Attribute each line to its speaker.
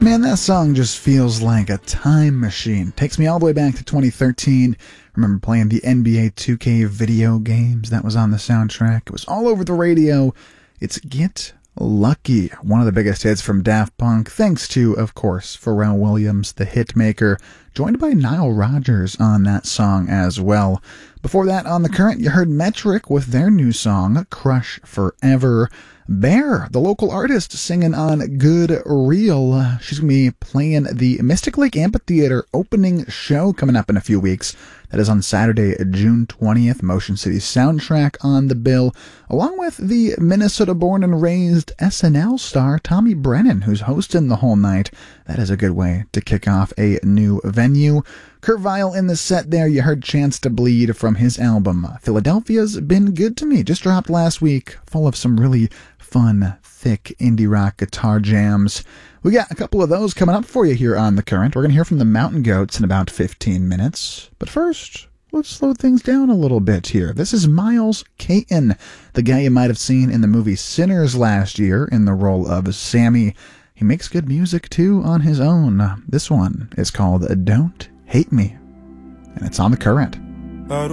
Speaker 1: Man, that song just feels like a time machine. Takes me all the way back to 2013. Remember playing the NBA 2K video games that was on the soundtrack. It was all over the radio. It's Get Lucky, one of the biggest hits from Daft Punk, thanks to, of course, Pharrell Williams, the hit maker, joined by Nile Rodgers on that song as well. Before that, on The Current, you heard Metric with their new song, Crush Forever. Bear, the local artist, singing on Good Real. She's going to be playing the Mystic Lake Amphitheater opening show coming up in a few weeks. That is on Saturday, June 20th. Motion City soundtrack on the bill, along with the Minnesota-born and raised SNL star Tommy Brennan, who's hosting the whole night. That is a good way to kick off a new venue. Kurt Vile in the set there. You heard Chance to Bleed from his album Philadelphia's Been Good to Me, just dropped last week, full of some really fun, thick indie rock guitar jams. We got a couple of those coming up for you here on The Current. We're going to hear from the Mountain Goats in about 15 minutes. But first, let's slow things down a little bit here. This is Miles Caton, the guy you might have seen in the movie Sinners last year in the role of Sammy. He makes good music, too, on his own. This one is called Don't Hate Me, and it's on The Current.
Speaker 2: Out